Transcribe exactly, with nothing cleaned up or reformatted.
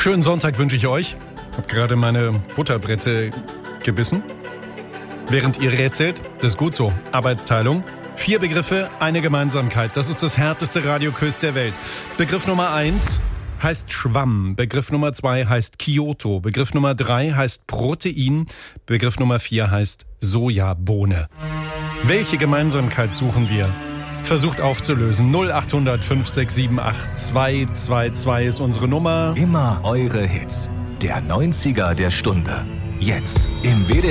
Schönen Sonntag wünsche ich euch. Hab gerade meine Butterbrette gebissen. Während ihr rätselt, das ist gut so. Arbeitsteilung. Vier Begriffe, eine Gemeinsamkeit. Das ist das härteste Radioquiz der Welt. Begriff Nummer eins heißt Schwamm. Begriff Nummer zwei heißt Kyoto. Begriff Nummer drei heißt Protein. Begriff Nummer vier heißt Sojabohne. Welche Gemeinsamkeit suchen wir? Versucht aufzulösen. null acht hundert fünf sechs sieben acht zwei zwei zwei ist unsere Nummer. Immer eure Hits. Der neunziger der Stunde. Jetzt im W D R.